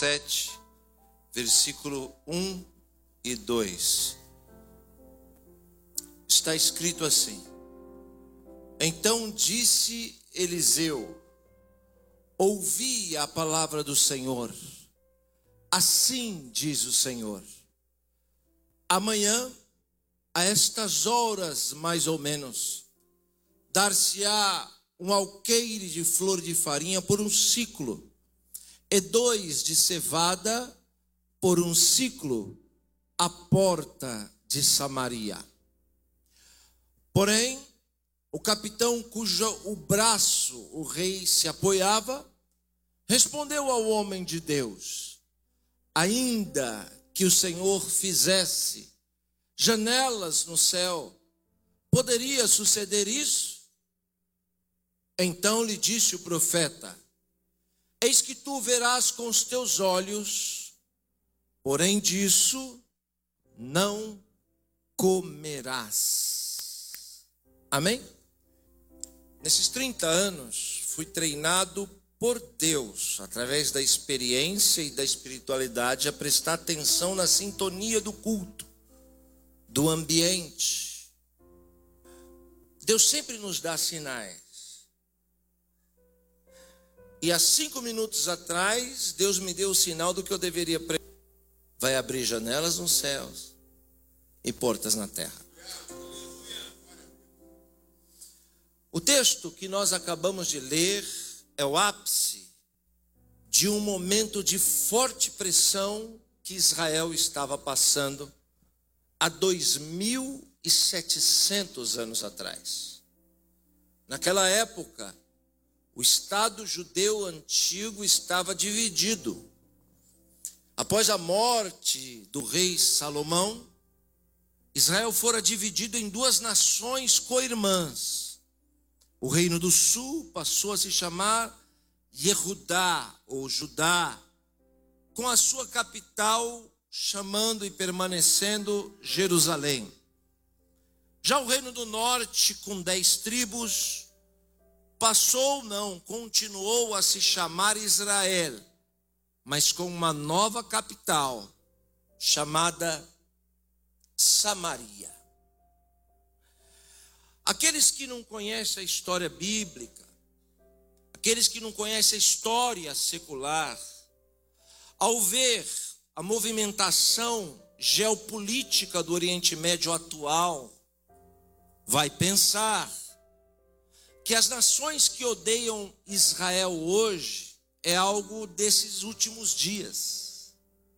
7, versículo 1 e 2. Está escrito assim: Então disse Eliseu: ouvi a palavra do Senhor. Assim diz o Senhor: amanhã, a estas horas mais ou menos, dar-se-á um alqueire de flor de farinha por um siclo, e 2 de cevada por um siclo, à porta de Samaria. Porém, o capitão cujo o braço o rei se apoiava, respondeu ao homem de Deus: ainda que o Senhor fizesse janelas no céu, poderia suceder isso? Então lhe disse o profeta: eis que tu verás com os teus olhos, porém disso não comerás. Amém? Nesses 30 anos, fui treinado por Deus, através da experiência e da espiritualidade, a prestar atenção na sintonia do culto, do ambiente. Deus sempre nos dá sinais. E há 5 minutos atrás, Deus me deu o sinal do que eu deveria pregar. Vai abrir janelas nos céus e portas na terra. O texto que nós acabamos de ler é o ápice de um momento de forte pressão que Israel estava passando há 2.700 anos atrás. Naquela época, o Estado judeu antigo estava dividido. Após a morte do rei Salomão, Israel fora dividido em 2 nações co-irmãs. O reino do sul passou a se chamar Yehudá, ou Judá, com a sua capital chamando e permanecendo Jerusalém. Já o reino do norte, com 10 tribos, continuou a se chamar Israel, mas com uma nova capital, chamada Samaria. Aqueles que não conhecem a história bíblica, aqueles que não conhecem a história secular, ao ver a movimentação geopolítica do Oriente Médio atual, vai pensar que as nações que odeiam Israel hoje é algo desses últimos dias.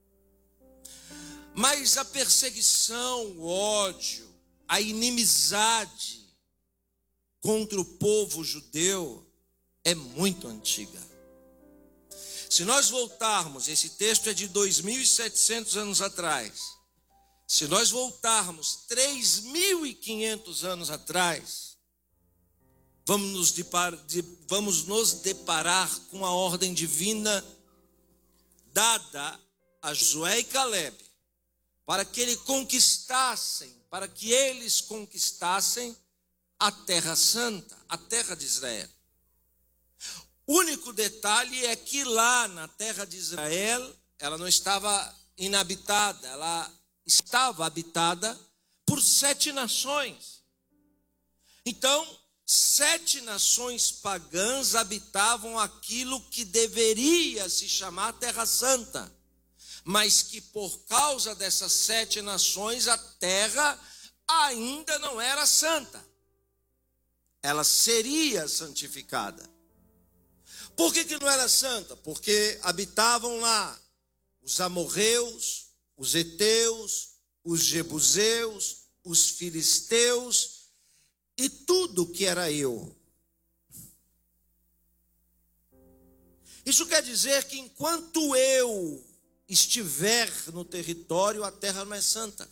Mas a perseguição, o ódio, a inimizade contra o povo judeu é muito antiga. Se nós voltarmos, esse texto é de 2.700 anos atrás. Se nós voltarmos 3.500 anos atrás, vamos nos deparar com a ordem divina dada a Josué e Caleb para que eles conquistassem a Terra Santa, a terra de Israel. O único detalhe é que lá na terra de Israel, ela não estava inabitada, ela estava habitada por 7 nações. Então, 7 nações pagãs habitavam aquilo que deveria se chamar Terra Santa, mas que por causa dessas 7 nações, a terra ainda não era santa. Ela seria santificada. Por que não era santa? Porque habitavam lá os amorreus, os heteus, os jebuseus, os filisteus e tudo que era eu. Isso quer dizer que enquanto eu estiver no território, a terra não é santa.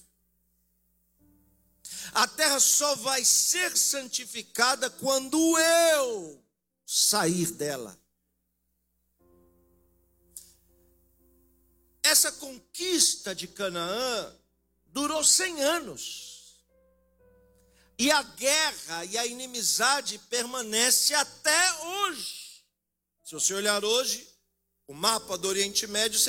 A terra só vai ser santificada quando eu sair dela. Essa conquista de Canaã durou 100 anos. E a guerra e a inimizade permanece até hoje. Se você olhar hoje o mapa do Oriente Médio,